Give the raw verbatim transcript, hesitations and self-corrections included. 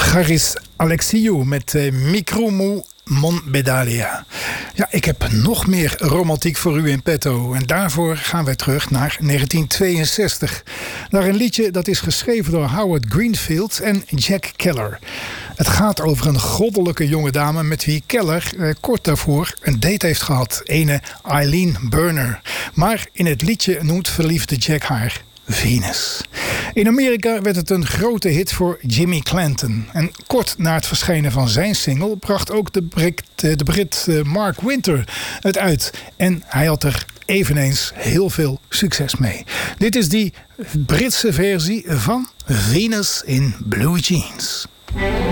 Charis Alexiou met uh, Micromu Mon Bedalia. Ja, ik heb nog meer romantiek voor u in petto. En daarvoor gaan wij terug naar negentien tweeënzestig. Naar een liedje dat is geschreven door Howard Greenfield en Jack Keller. Het gaat over een goddelijke jonge dame met wie Keller eh, kort daarvoor een date heeft gehad. Ene Eileen Burner. Maar in het liedje noemt verliefde Jack haar Venus. In Amerika werd het een grote hit voor Jimmy Clanton. En kort na het verschijnen van zijn single bracht ook de Brit, de Brit Mark Winter het uit. En hij had er eveneens heel veel succes mee. Dit is die Britse versie van Venus in Blue Jeans.